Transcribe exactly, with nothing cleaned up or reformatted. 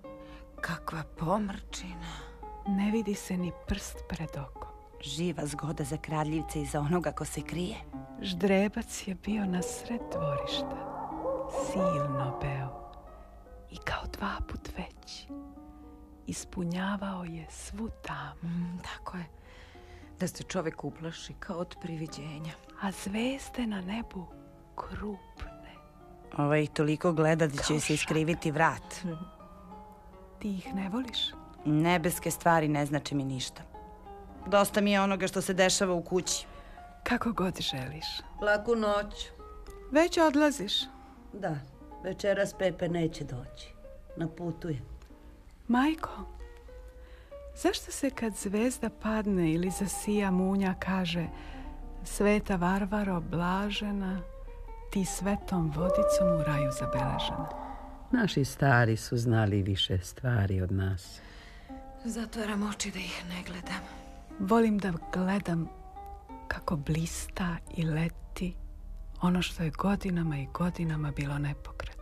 Kakva pomrčina. Ne vidi se ni prst pred okom. Živa zgoda za kradljivce i za onoga ko se krije. Ždrebac je bio na sred dvorišta, silno beo i kao dva put veći. Ispunjavao je svu tamu. Mm, tako je, da se čovjek uplaši kao od priviđenja. A zvezde na nebu krupne. Ovaj toliko gleda da će se iskriviti vrat. Ti ih ne voliš? Nebeske stvari ne znače mi ništa. Dosta mi je onoga što se dešava u kući. Kako god želiš. Laku noć. Već odlaziš? Da, večeras Pepe neće doći. Na putu je. Majko, zašto se kad zvezda padne ili zasija munja kaže Sveta Varvaro blažena, ti svetom vodicom u raju zabeležena? Naši stari su znali više stvari od nas. Zatvaram oči da ih ne gledam. Volim da gledam kako blista i leti ono što je godinama i godinama bilo nepokretno.